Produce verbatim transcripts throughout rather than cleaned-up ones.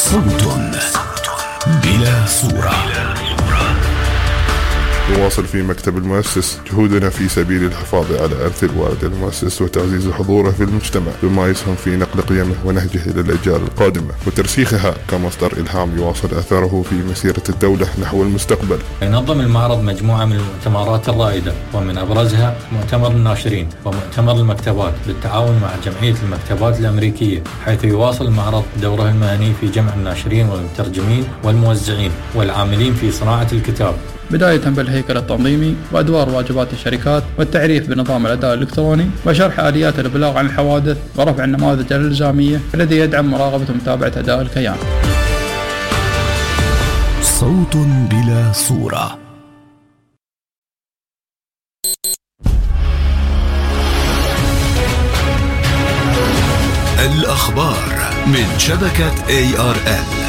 صوت بلا صورة. نواصل في مكتب المؤسس جهودنا في سبيل الحفاظ على إرث الوالد المؤسس وتعزيز حضوره في المجتمع بما يسهم في نقل قيمه ونهجه إلى الأجيال القادمة وترسيخها كمصدر إلهام يواصل أثره في مسيرة الدولة نحو المستقبل. ينظم المعرض مجموعة من المؤتمرات الرائدة ومن أبرزها مؤتمر الناشرين ومؤتمر المكتبات بالتعاون مع جمعية المكتبات الأمريكية، حيث يواصل المعرض دوره المهني في جمع الناشرين والمترجمين والموزعين والعاملين في صناعة الكتاب، بداية بالهيكل التنظيمي وأدوار واجبات الشركات والتعريف بنظام الأداء الإلكتروني وشرح آليات الإبلاغ عن الحوادث ورفع النماذج الإلزامية الذي يدعم مراقبة ومتابعة أداء الكيان. صوت بلا صورة. الأخبار من شبكة إيه آر إل.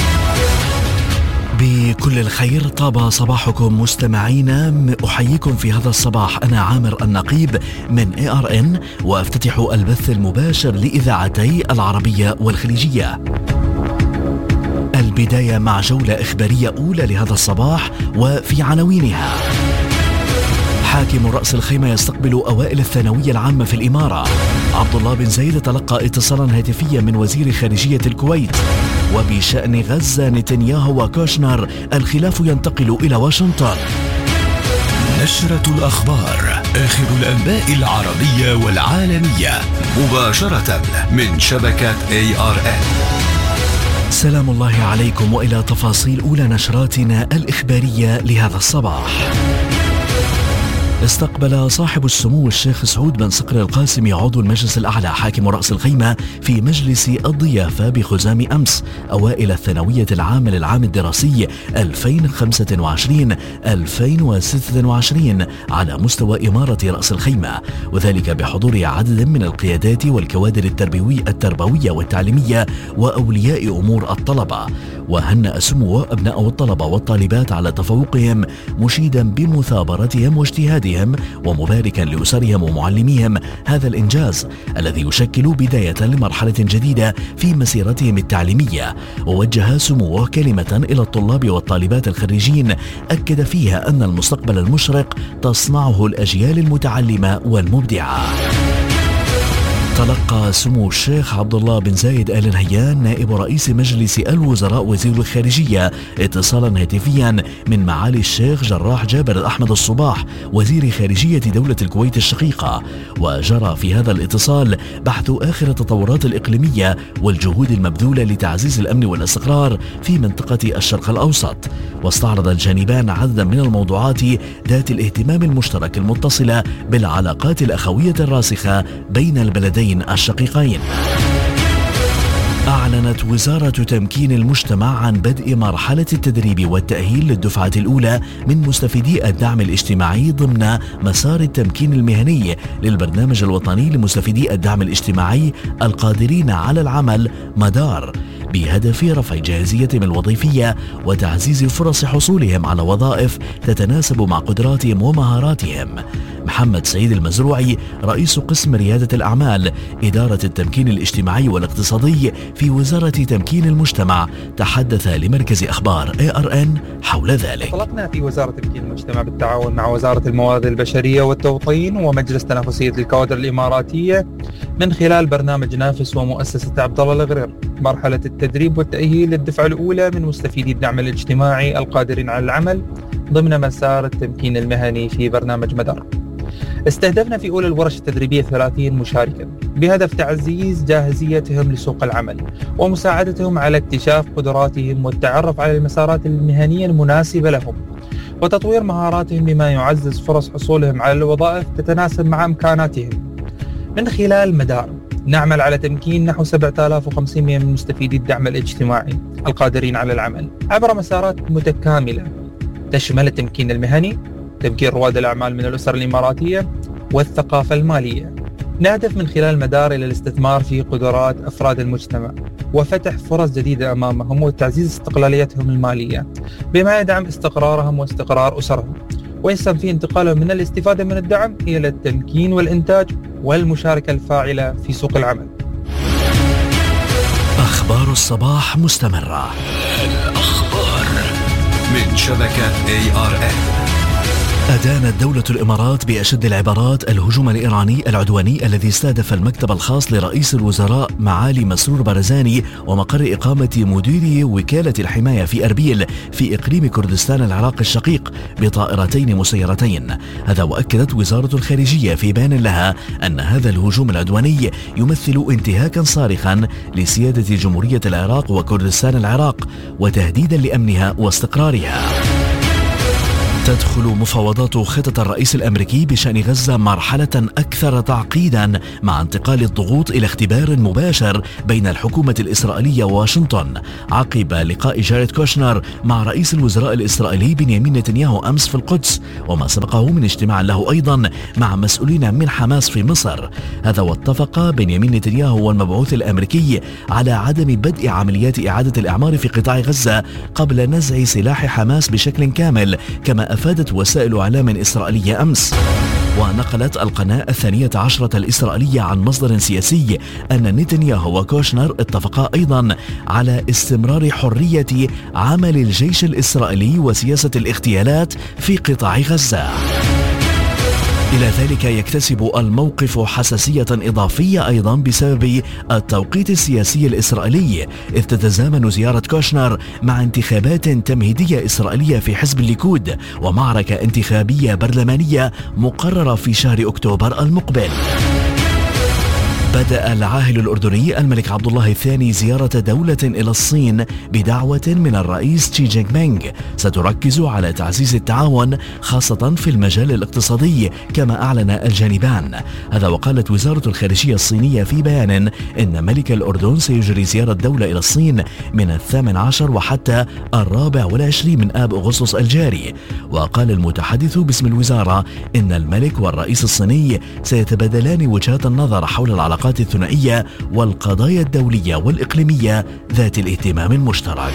بكل الخير، طاب صباحكم مستمعينا. أحييكم في هذا الصباح، أنا عامر النقيب من إيه آر إن، وأفتتح البث المباشر لإذاعتي العربية والخليجية. البداية مع جولة إخبارية أولى لهذا الصباح وفي عناوينها: حاكم رأس الخيمة يستقبل أوائل الثانوية العامة في الإمارة. عبد الله بن زايد تلقى اتصالا هاتفيا من وزير خارجية الكويت. وبشأن غزة، نتنياهو وكوشنر، الخلاف ينتقل إلى واشنطن. نشرة الأخبار، آخر الأنباء العربية والعالمية، مباشرة من شبكة إيه آر إل. سلام الله عليكم، وإلى تفاصيل أولى نشراتنا الإخبارية لهذا الصباح. استقبل صاحب السمو الشيخ سعود بن صقر القاسمي عضو المجلس الأعلى حاكم رأس الخيمة في مجلس الضيافة بخزام أمس أوائل الثانوية العامة للعام الدراسي ألفين وخمسة وعشرين ألفين وستة وعشرين على مستوى إمارة رأس الخيمة، وذلك بحضور عدد من القيادات والكوادر التربوي التربوية والتعليمية وأولياء أمور الطلبة. وهنأ سموه أبناء الطلبة والطالبات على تفوقهم، مشيدا بمثابرتهم واجتهادهم ومباركا لأسرهم ومعلميهم هذا الإنجاز الذي يشكل بداية لمرحلة جديدة في مسيرتهم التعليمية. ووجه سموه كلمة إلى الطلاب والطالبات الخريجين أكد فيها أن المستقبل المشرق تصنعه الأجيال المتعلمة والمبدعة. تلقى سمو الشيخ عبد الله بن زايد آل نهيان نائب رئيس مجلس الوزراء وزير الخارجية اتصالا هاتفيا من معالي الشيخ جراح جابر أحمد الصباح وزير خارجية دولة الكويت الشقيقة، وجرى في هذا الاتصال بحث آخر التطورات الإقليمية والجهود المبذولة لتعزيز الأمن والاستقرار في منطقة الشرق الأوسط. واستعرض الجانبان عددا من الموضوعات ذات الاهتمام المشترك المتصلة بالعلاقات الأخوية الراسخة بين البلدين الشقيقين. أعلنت وزارة تمكين المجتمع عن بدء مرحلة التدريب والتأهيل للدفعة الأولى من مستفيدي الدعم الاجتماعي ضمن مسار التمكين المهني للبرنامج الوطني لمستفيدي الدعم الاجتماعي القادرين على العمل مدار، بهدف رفع جاهزيتهم الوظيفية وتعزيز فرص حصولهم على وظائف تتناسب مع قدراتهم ومهاراتهم. محمد سعيد المزروعي رئيس قسم ريادة الأعمال إدارة التمكين الاجتماعي والاقتصادي في وزارة تمكين المجتمع تحدث لمركز أخبار إيه آر إن حول ذلك. انطلقنا في وزارة تمكين المجتمع بالتعاون مع وزارة الموارد البشرية والتوطين ومجلس تنافسية الكوادر الإماراتية من خلال برنامج نافس ومؤسسة عبد الله الغرير مرحلة التدريب والتأهيل للدفعة الأولى من مستفيدي الدعم الاجتماعي القادرين على العمل ضمن مسار التمكين المهني في برنامج مدار. استهدفنا في أولى الورش التدريبية ثلاثين مشاركا بهدف تعزيز جاهزيتهم لسوق العمل ومساعدتهم على اكتشاف قدراتهم والتعرف على المسارات المهنية المناسبة لهم وتطوير مهاراتهم بما يعزز فرص حصولهم على الوظائف تتناسب مع إمكاناتهم. من خلال مدار نعمل على تمكين نحو سبعة آلاف وخمسمائة من مستفيدي الدعم الاجتماعي القادرين على العمل عبر مسارات متكاملة تشمل التمكين المهني، تمكين رواد الأعمال من الأسر الإماراتية، والثقافة المالية. نهدف من خلال مدار إلى الاستثمار في قدرات أفراد المجتمع وفتح فرص جديدة أمامهم وتعزيز استقلاليتهم المالية بما يدعم استقرارهم واستقرار أسرهم، ويسهم في انتقالهم من الاستفادة من الدعم إلى التمكين والإنتاج والمشاركة الفاعلة في سوق العمل. أخبار أخبار الصباح مستمرة. الأخبار من شبكة إيه آر إن. أدانت دولة الإمارات بأشد العبارات الهجوم الإيراني العدواني الذي استهدف المكتب الخاص لرئيس الوزراء معالي مسرور بارزاني ومقر إقامة مدير وكالة الحماية في أربيل في إقليم كردستان العراق الشقيق بطائرتين مسيرتين. هذا وأكدت وزارة الخارجية في بيان لها أن هذا الهجوم العدواني يمثل انتهاكا صارخا لسيادة جمهورية العراق وكردستان العراق وتهديدا لأمنها واستقرارها. تدخل مفاوضات خطة الرئيس الأمريكي بشأن غزة مرحلة أكثر تعقيدا مع انتقال الضغوط إلى اختبار مباشر بين الحكومة الإسرائيلية وواشنطن عقب لقاء جاريد كوشنر مع رئيس الوزراء الإسرائيلي بنيامين نتنياهو أمس في القدس، وما سبقه من اجتماع له أيضا مع مسؤولين من حماس في مصر. هذا واتفق بنيامين نتنياهو والمبعوث الأمريكي على عدم بدء عمليات إعادة الإعمار في قطاع غزة قبل نزع سلاح حماس بشكل كامل، كما أفادت وسائل إعلام إسرائيلية أمس. ونقلت القناة الثانية عشرة الإسرائيلية عن مصدر سياسي أن نتنياهو وكوشنر اتفقا أيضا على استمرار حرية عمل الجيش الإسرائيلي وسياسة الاغتيالات في قطاع غزة. إلى ذلك يكتسب الموقف حساسية إضافية أيضا بسبب التوقيت السياسي الإسرائيلي، إذ تتزامن زيارة كوشنر مع انتخابات تمهيدية إسرائيلية في حزب الليكود ومعركة انتخابية برلمانية مقررة في شهر أكتوبر المقبل. بدأ العاهل الأردني الملك عبد الله الثاني زيارة دولة إلى الصين بدعوة من الرئيس شي جين بينغ ستركز على تعزيز التعاون خاصة في المجال الاقتصادي كما أعلن الجانبان. هذا وقالت وزارة الخارجية الصينية في بيان إن ملك الأردن سيجري زيارة دولة إلى الصين من الثامن عشر وحتى الرابع والعشرين من آب أغسطس الجاري. وقال المتحدث باسم الوزارة إن الملك والرئيس الصيني سيتبادلان وجهات النظر حول العلاقات الثنائية والقضايا الدولية والإقليمية ذات الاهتمام المشترك.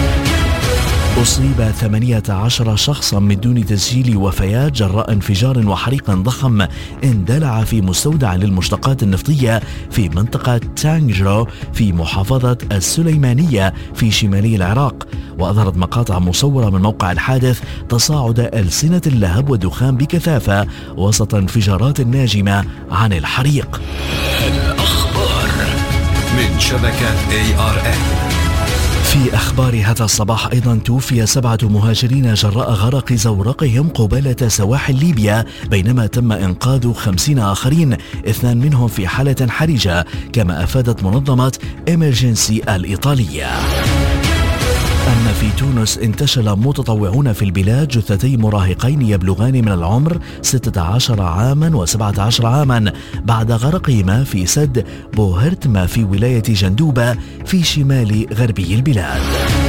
أصيب ثمانية عشر شخصا من دون تسجيل وفيات جراء انفجار وحريق ضخم اندلع في مستودع للمشتقات النفطية في منطقة تانجرو في محافظة السليمانية في شمالي العراق. وأظهرت مقاطع مصورة من موقع الحادث تصاعد ألسنة اللهب والدخان بكثافة وسط انفجارات ناجمة عن الحريق. الأخبار من شبكة إيه آر إن. في أخبار هذا الصباح أيضا توفي سبعة مهاجرين جراء غرق زورقهم قبالة سواحل ليبيا، بينما تم إنقاذ خمسين آخرين، اثنان منهم في حالة حرجة، كما أفادت منظمة إمرجنسي الإيطالية. أما في تونس انتشل متطوعون في البلاد جثتي مراهقين يبلغان من العمر ستة عشر عاما وسبعة عشر عاما بعد غرقهما في سد بوهرتما في ولاية جندوبة في شمال غربي البلاد.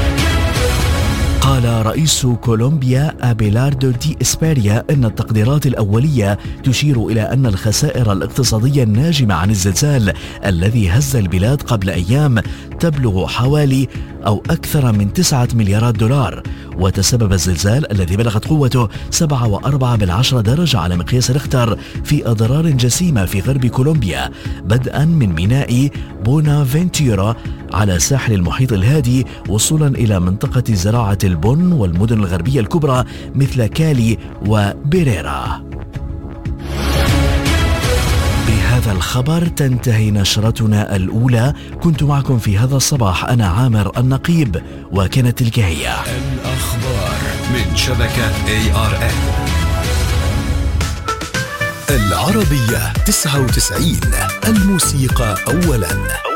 قال رئيس كولومبيا أبيلاردو دي إسباريا أن التقديرات الأولية تشير إلى أن الخسائر الاقتصادية الناجمة عن الزلزال الذي هز البلاد قبل أيام تبلغ حوالي أو أكثر من تسعة مليارات دولار. وتسبب الزلزال الذي بلغت قوته سبعة وأربعة بالعشرة درجة على مقياس ريختر في أضرار جسيمة في غرب كولومبيا، بدءا من ميناء بونافنتيورا على ساحل المحيط الهادي وصولا إلى منطقة زراعة البن والمدن الغربية الكبرى مثل كالي وبيريرا. بهذا الخبر تنتهي نشرتنا الأولى. كنت معكم في هذا الصباح أنا عامر النقيب، وكانت تلك هي الأخبار من شبكة إيه آر إن. العربية تسعة وتسعين، الموسيقى أولا.